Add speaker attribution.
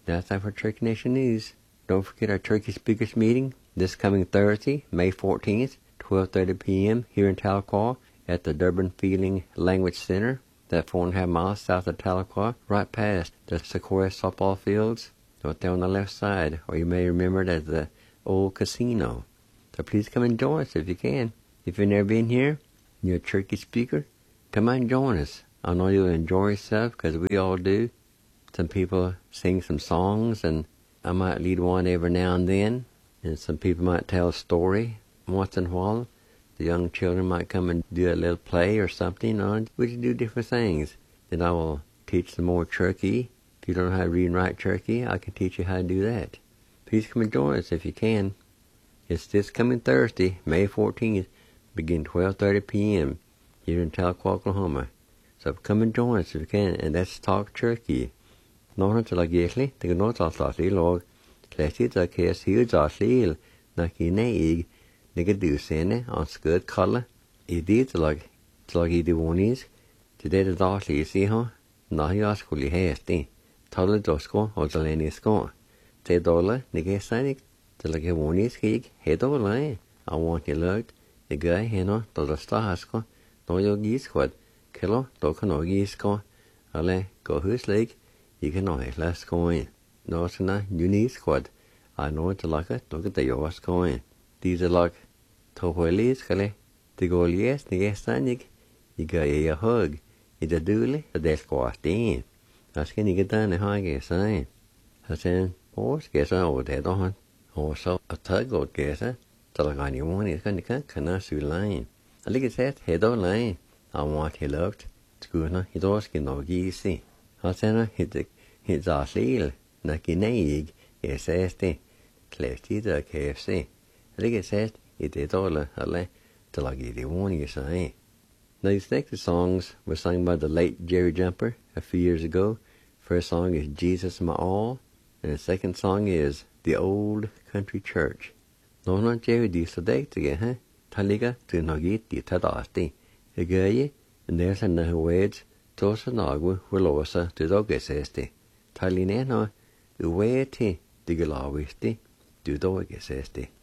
Speaker 1: That's time for Turkey Nation News. Don't forget our Turkey Speakers meeting this coming Thursday, May 14th, 12:30 p.m. here in Tahlequah at the Durban Feeling Language Center. That's 4.5 miles south of Tahlequah, right past the Sequoia softball fields, right there on the left side, or you may remember it as the old casino. So please come and join us if you can. If you've never been here, you're a Turkey speaker, come on and join us. I know you'll enjoy yourself, because we all do. Some people sing some songs, and I might lead one every now and then, and some people might tell a story once in a while. The young children might come and do a little play or something, or we can do different things. Then I will teach some more Turkey. If you don't know how to read and write Turkey, I can teach you how to do that. Please come and join us if you can. It's this coming Thursday, May 14th, beginning 12:30 p.m. here in Tahlequah, Oklahoma. So come and join us if you can, and let's talk Turkey. Någon till agäsli, det går något att slås i låg. Klästigt att käs hud att slil, när kinäig, det du sene, on skud kalle. I det till ag i det vonis, till det dagsli i sig ha, när jag skulle hästi. Talle dosko, och till en isko. Det dåle, det är sanik, till ag vonis kig, hedåle. I want you lugt, det går heno, då det stahasko, då jag giskvad, kilo, då kan jag gisko, eller gå huslig. You can know it, let's go in. No, it's not, you need squad. I know it's like it, look at the yours going. These are like, Tohuelis, Kale, the goal yes, the guest standing. You got a hug. It's a dooley, the desk was in. That's can you get down the high guess, I said, horse guess over there, don't also a tug out guess, so like on your one is going to cut, can I see line. I think it says, head on line. I want he loved. It's good, no, he's always getting no easy. I said, hit a seal, Naki Naig, SSD, Clestida KFC. I think it says, it did all a le, till I get the one you say. Now, these next songs were sung by the late Jerry Jumper a few years ago. First song is Jesus My All, and the second song is The Old Country Church. No, not Jerry, do so date again, huh? Taliga to Nogit, the Tadasti. A gay, and there's another words. Tosa nagu hulosa to dogesesti. Talineno, ueti digalawisti, do dogesesti.